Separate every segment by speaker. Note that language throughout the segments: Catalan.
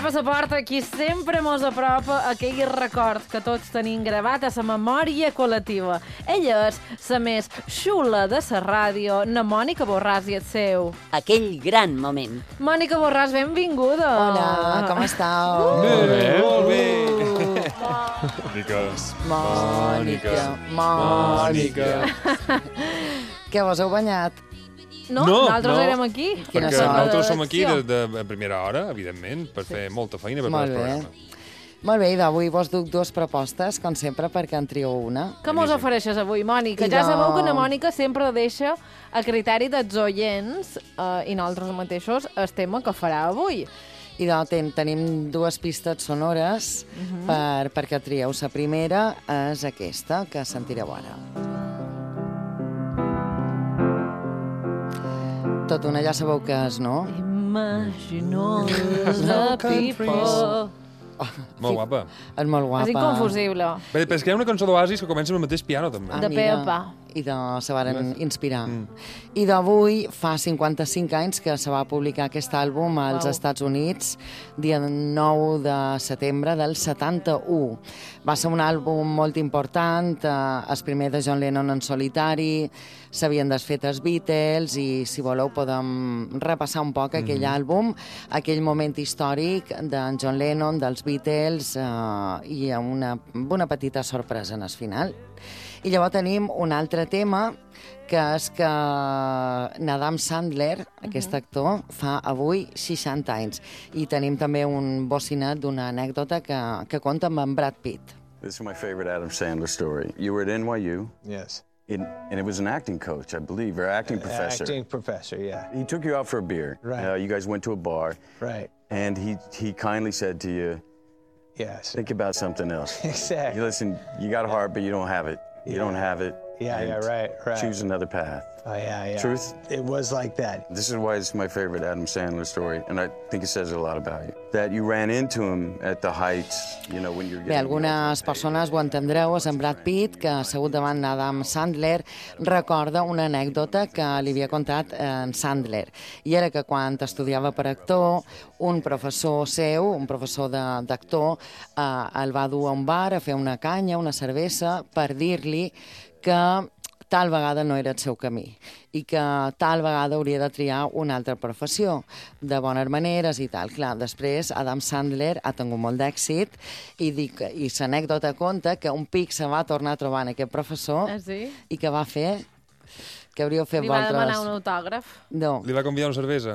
Speaker 1: per la porta, qui sempre mos apropa aquell record que tots tenim gravat a la memòria col·lectiva. Ella és la més xula de la ràdio, na Mònica Borràs i el seu.
Speaker 2: Aquell gran moment.
Speaker 1: Mònica Borràs, benvinguda.
Speaker 3: Hola, com estàu?
Speaker 4: Molt bé.
Speaker 3: Mònica. Què, vos heu banyat?
Speaker 1: No, nosaltres érem aquí.
Speaker 3: Quina
Speaker 4: Perquè
Speaker 3: sort.
Speaker 4: nosaltres som aquí de primera hora, evidentment, per fer molta feina per
Speaker 3: Molt
Speaker 4: el
Speaker 3: bé.
Speaker 4: programa.
Speaker 3: Molt bé, i d'avui vos duc dues propostes, com sempre, perquè en trieu una.
Speaker 1: Què mos ofereixes avui, Mònica?
Speaker 3: I
Speaker 1: Ja
Speaker 3: de-
Speaker 1: sabeu que la Mònica sempre deixa a criteri dels oients i nosaltres mateixos el tema que farà avui.
Speaker 3: I tenim dues pistes sonores perquè trieu. La primera és aquesta, que sentireu ara. Tot una ja sabeu què és, no?
Speaker 1: Imagino the people.
Speaker 4: Molt guapa.
Speaker 3: És molt guapa.
Speaker 1: És inconfusible.
Speaker 4: Bé, però és que hi ha una cançó d'Oasis que comença amb el mateix piano, també.
Speaker 1: De pe a pa.
Speaker 3: I se varen inspirar. I d'avui fa 55 anys que se va publicar aquest àlbum als Estats Units, dia 9 de setembre del 71. Va ser un àlbum molt important, el primer de John Lennon en solitari, s'havien desfet els Beatles i, si voleu, podem repassar un poc aquell àlbum, aquell moment històric d'en John Lennon, dels Beatles i amb una petita sorpresa en el final. I llavors tenim un altre tema, que és que Adam Sandler, aquest actor, fa avui 60 anys. I tenim també un bocinet d'una anècdota que conta amb en Brad Pitt.
Speaker 5: This is my favorite Adam Sandler story. You were at NYU.
Speaker 6: Yes.
Speaker 5: And it was an acting coach, I believe, or acting professor.
Speaker 6: Acting professor, yeah.
Speaker 5: He took you out for a beer.
Speaker 6: Right.
Speaker 5: You guys went to a bar.
Speaker 6: Right.
Speaker 5: And he kindly said to you,
Speaker 6: Yes.
Speaker 5: think about something else.
Speaker 6: Exactly.
Speaker 5: Listen, you got a heart, but you don't have it. You don't have it.
Speaker 6: Yeah,
Speaker 5: and
Speaker 6: right.
Speaker 5: Choose another path.
Speaker 6: Oh, yeah.
Speaker 5: Truth?
Speaker 6: It was like that.
Speaker 5: This is why it's my favorite Adam Sandler story, and I think it says a lot about you. That you ran into him at the heights, you know, when you're
Speaker 3: Bé,
Speaker 5: getting...
Speaker 3: algunes persones ho entendreu, és en Brad Pitt, que assegut davant d'Adam Sandler, recorda una anècdota que li havia contat en Sandler. I era que quan estudiava per actor, un professor seu, un professor d'actor, el va dur a un bar a fer una canya, una cervesa, per dir-li que tal vegada no era el seu camí i que tal vegada hauria de triar una altra professió, de bones maneres i tal. Clar, després Adam Sandler ha tingut molt d'èxit i l'anècdota conta que un pic se va tornar a trobar en aquest professor i que va fer... Què hauríeu fet
Speaker 1: Li va
Speaker 3: vosaltres?
Speaker 1: demanar un autògraf?
Speaker 3: No.
Speaker 4: Li va convidar una cervesa?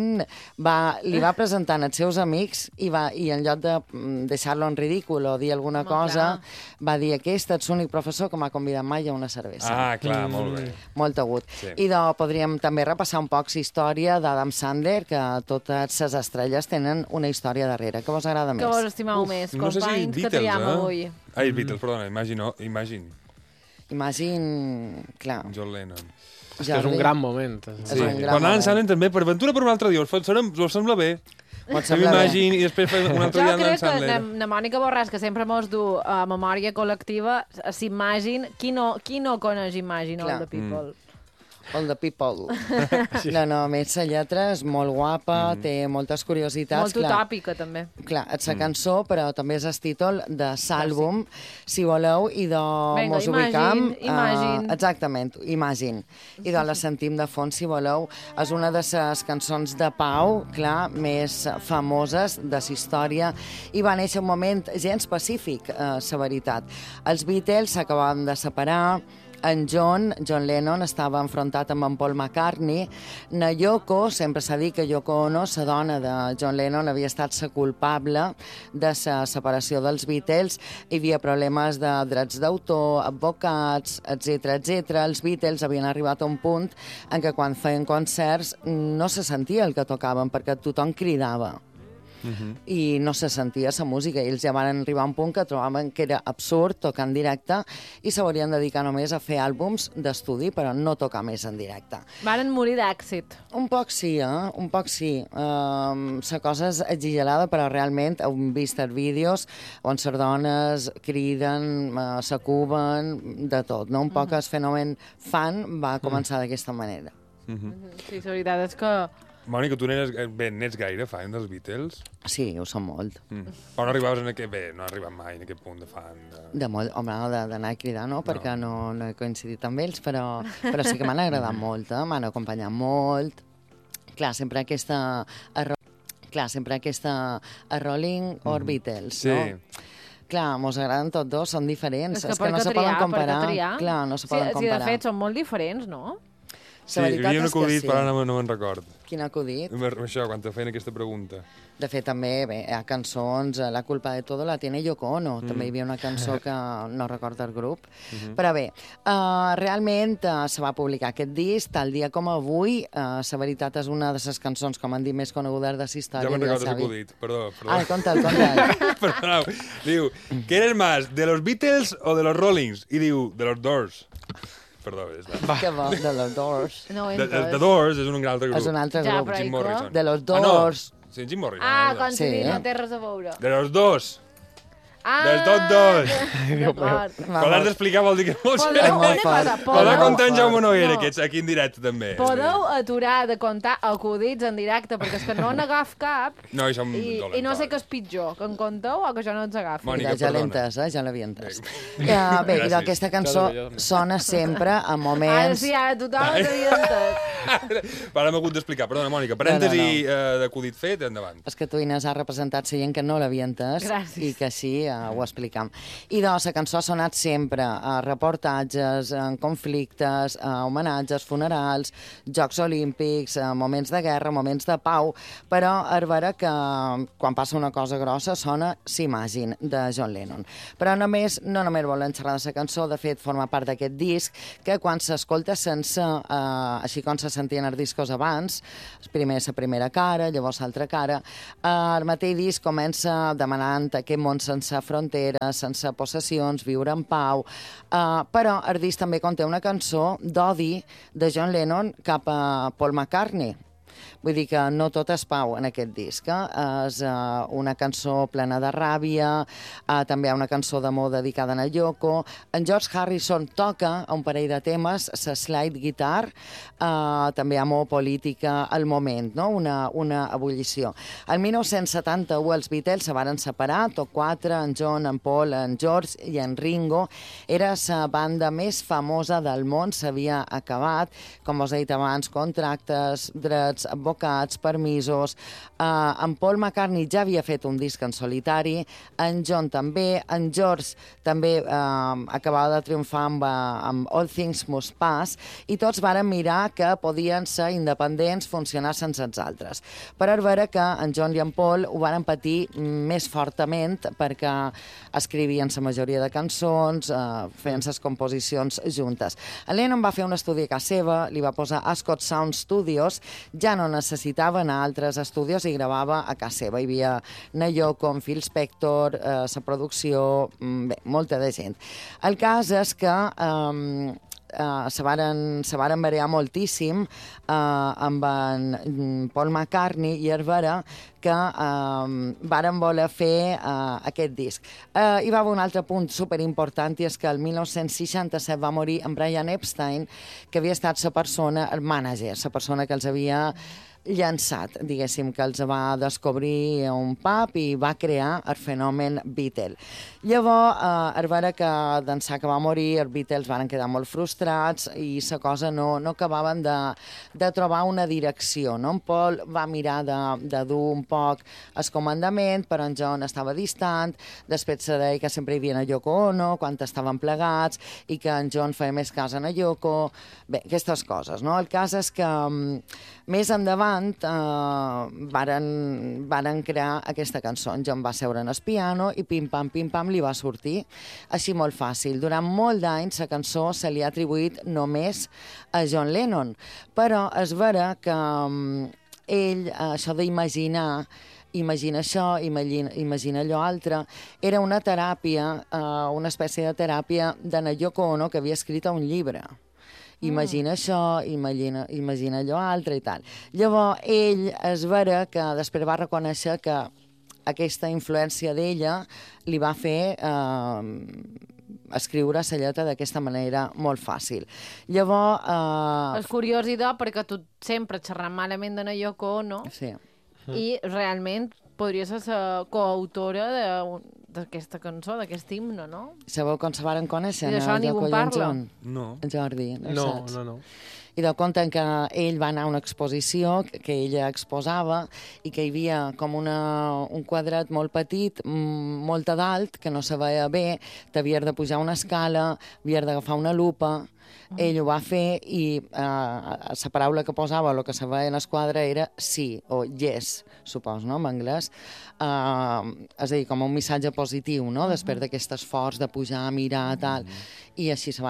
Speaker 3: Li va presentar als seus amics i en lloc de deixar-lo en ridícul o dir alguna cosa, va dir: aquest és l'únic professor que m'ha convidat mai a una cervesa.
Speaker 4: Ah, clar, molt bé.
Speaker 3: Molt agut.
Speaker 4: Sí.
Speaker 3: I podríem també repassar un poc la història d'Adam Sandler, que totes les estrelles tenen una història darrere. Què vos agrada més?
Speaker 1: Que vos estimeu més,
Speaker 4: No sé si
Speaker 1: companys, que
Speaker 4: Beatles,
Speaker 1: triem avui.
Speaker 4: Ai, Beatles, perdona, Imagine.
Speaker 3: Clar.
Speaker 4: John Lennon.
Speaker 7: És que és un gran moment.
Speaker 4: Sí. Quan Adam Sandler també, per aventura per un altre dia, us sembla bé? Fem Imagine i després fem un altre dia
Speaker 1: Jo
Speaker 4: Adam
Speaker 1: crec
Speaker 4: Sandler.
Speaker 1: que la Mònica Borràs, que sempre mos du a memòria col·lectiva, s'Imagine, qui no coneix Imagine, All the People?
Speaker 3: All the People. No, a més, la lletra és molt guapa, té moltes curiositats.
Speaker 1: Molt utòpica, també.
Speaker 3: Clar, és la cançó, però també és el títol de l'àlbum, si voleu, i mos ubicam...
Speaker 1: Imagine.
Speaker 3: Exactament, Imagine. I la sentim de fons, si voleu. És una de les cançons de Pau, clar, més famoses de la història, i va néixer un moment gens pacífic, la veritat. Els Beatles s'acabaven de separar, en John Lennon, estava enfrontat amb en Paul McCartney. Na Yoko, sempre s'ha dit que Yoko Ono, la dona de John Lennon, havia estat la culpable de la separació dels Beatles. Hi havia problemes de drets d'autor, advocats, etc. Els Beatles havien arribat a un punt en què quan feien concerts no se sentia el que tocaven perquè tothom cridava. I no se sentia la música, i ells ja van arribar a un punt que trobaven que era absurd tocar en directe i s'haurien dedicat només a fer àlbums d'estudi, però no tocar més en directe.
Speaker 1: Varen morir d'èxit.
Speaker 3: Un poc sí, un poc sí. La cosa és exagerada, però realment hem vist els vídeos on les dones criden, s'acuben, de tot. Un poc el fenomen fan va començar d'aquesta manera.
Speaker 1: Sí, la veritat és que
Speaker 4: Mònica, tu n'ets gaire fan dels Beatles?
Speaker 3: Sí, ho som molt.
Speaker 4: O no arribaves en aquest... Bé, no has arribat mai en aquest punt de fan.
Speaker 3: De molt, home, d'anar a cridar, no, perquè no he coincidit amb ells, però sí que m'han agradat molt, m'han acompanyat molt. Clar, sempre aquesta a Rolling or Beatles, no?
Speaker 4: Sí.
Speaker 3: Clar, mos agraden tots dos, són diferents.
Speaker 1: És que
Speaker 3: no se poden comparar. Clar, no se poden comparar.
Speaker 1: Sí, de fet, són molt diferents, no?
Speaker 4: Sí, hi havia un acudit, però ara no me'n record.
Speaker 3: Quin acudit?
Speaker 4: Això, quan te feien aquesta pregunta.
Speaker 3: De fet, també, bé, hi ha cançons, La culpa de todo la tiene Yoko Ono. També hi havia una cançó que no recordo el grup. Però bé, realment se va publicar aquest disc, tal dia com avui. La veritat és una de les cançons, com han dit, més conegudes de la història.
Speaker 4: Ja me'n recordo l'acudit, perdó.
Speaker 3: Ai, conta'l.
Speaker 4: Perdoneu. Diu, ¿qué eres más, de los Beatles o de los Rollings? I diu, de los Doors. Perdó,
Speaker 3: que bo, de los Doors.
Speaker 1: No,
Speaker 4: The Doors és un altre grup.
Speaker 3: És un altre grup.
Speaker 4: Jim Morrison.
Speaker 3: De los Doors.
Speaker 4: Sí, Jim Morrison.
Speaker 1: quan sí, no té res a veure.
Speaker 4: De los dos. Dels tots dos.
Speaker 1: D'acord.
Speaker 4: Quan l'has d'explicar vol dir que no ho sé. Podeu contar en Jaume Noguera, que ets aquí en directe també.
Speaker 1: Podeu aturar de contar acudits en directe, perquè és que no n'agaf cap.
Speaker 4: No, i som
Speaker 1: dolents. I no sé què és pitjor, que en conteu o que jo no ens agafi.
Speaker 3: Mira, ja l'he entès, ja l'havia entès. Bé, i aquesta cançó sona sempre a moments...
Speaker 1: Ara tothom l'havia entès.
Speaker 4: Ara m'he hagut d'explicar. Perdona, Mònica, parèntesi d'acudit fet, endavant.
Speaker 3: És que tu, Inés, has representat gent que no l'havia entès i que així ho explicam. I doncs, la cançó ha sonat sempre a reportatges, en conflictes, a homenatges, funerals, Jocs Olímpics, moments de guerra, moments de pau, però és vera que quan passa una cosa grossa sona S'Imagine, de John Lennon. Però no només volen xerrar de la cançó, de fet, forma part d'aquest disc, que quan s'escolta sense, així com se sentien els discos abans, primer la primera cara, llavors l'altra cara, el mateix disc comença demanant aquest món sense fronteres, sense possessions, viure en pau, però el disc també conté una cançó d'odi de John Lennon cap a Paul McCartney. Vull dir que no tot és pau en aquest disc. És una cançó plena de ràbia, també hi ha una cançó d'amor dedicada a Yoko. En George Harrison toca un parell de temes, la slide guitar, també amor, política, el moment, no? Una ebullició. El 1971 els Beatles se varen separar, tots quatre, en John, en Paul, en George i en Ringo. Era la banda més famosa del món, s'havia acabat, com us he dit abans, contractes, drets, advocats, permisos. En Paul McCartney ja havia fet un disc en solitari, en John també, en George també acabava de triomfar amb All Things Must Pass, i tots varen mirar que podien ser independents, funcionar sense els altres. Però és vera que en John i en Paul ho varen patir més fortament perquè escrivien la majoria de cançons, feien les composicions juntes. En Lennon va fer un estudi a casa seva, li va posar Ascot Sound Studios, ja no necessitava anar a altres estudis i gravava a casa seva. Hi havia Yoko, Phil Spector, la producció, bé, molta de gent. El cas és que se varen marear moltíssim amb en Paul McCartney i és vera que varen voler fer aquest disc. Hi va haver un altre punt superimportant, i és que el 1967 va morir en Brian Epstein, que havia estat la persona, el mànager, la persona que els havia llançat, diguéssim, que els va descobrir a un pub i va crear el fenomen Beatle. Llavors, és vera que d'ençà que va morir, els Beatles van quedar molt frustrats i la cosa no acabaven de trobar una direcció, no? En Paul va mirar de dur un poc el comandament, però en John estava distant, després se deia que sempre hi havia a Yoko Ono quan estaven plegats i que en John feia més cas a Yoko, bé, aquestes coses, no? El cas és que més endavant varen crear aquesta cançó. En John va seure en el piano i pim-pam, li va sortir. Així molt fàcil. Durant molt d'anys la cançó se li ha atribuït només a John Lennon. Però és vera que ell, això d'imaginar, imagina això, imagina allò altre, era una teràpia, una espècie de teràpia de Yoko Ono, que havia escrit un llibre. Imagina això, imagina allò altre i tal. Llavors, ell és vera que després va reconèixer que aquesta influència d'ella li va fer escriure la lletra d'aquesta manera molt fàcil. Llavors...
Speaker 1: És curiós, idò, perquè tu sempre xerrant malament de Yoko Ono
Speaker 3: Sí.
Speaker 1: i realment podria ser la coautora d'aquesta cançó, d'aquest himne, no?
Speaker 3: Sabeu com se varen conèixer?
Speaker 1: I d'això ningú en parla.
Speaker 4: No.
Speaker 3: En Jordi, no saps?
Speaker 7: No.
Speaker 3: I de compte que ell va anar a una exposició que ella exposava i que hi havia com un quadrat molt petit, molt a dalt, que no se veia bé, t'havies de pujar una escala, havies d'agafar una lupa. Ell ho va fer i la paraula que posava, el que se veia en el quadre era sí, o yes, supos, no?, en anglès. És a dir, com un missatge positiu, no?, després d'aquest esforç de pujar, mirar, tal. I així se va